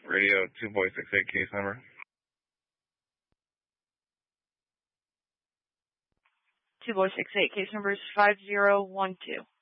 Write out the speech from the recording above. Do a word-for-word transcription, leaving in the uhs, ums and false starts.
Radio two boy six eight, case number. two boy six eight, case number is five zero one two.